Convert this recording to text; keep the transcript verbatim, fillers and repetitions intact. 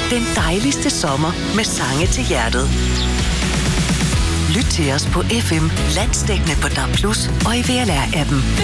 Den dejligste sommer med sange til hjertet. Lyt til os på F M, landsdækkende på D A B plus, og i V L R-appen.